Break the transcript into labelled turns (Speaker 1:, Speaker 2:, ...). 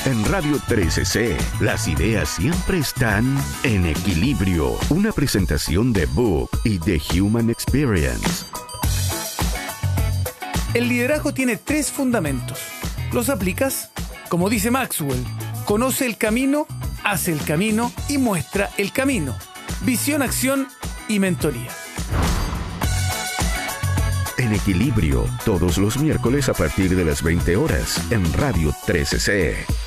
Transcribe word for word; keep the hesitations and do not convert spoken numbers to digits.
Speaker 1: En Radio trece C, las ideas siempre están en equilibrio. Una presentación de Book y The Human Experience.
Speaker 2: El liderazgo tiene tres fundamentos. ¿Los aplicas? Como dice Maxwell, conoce el camino, hace el camino y muestra el camino. Visión, acción y mentoría.
Speaker 1: En equilibrio, todos los miércoles a partir de las veinte horas en Radio trece C.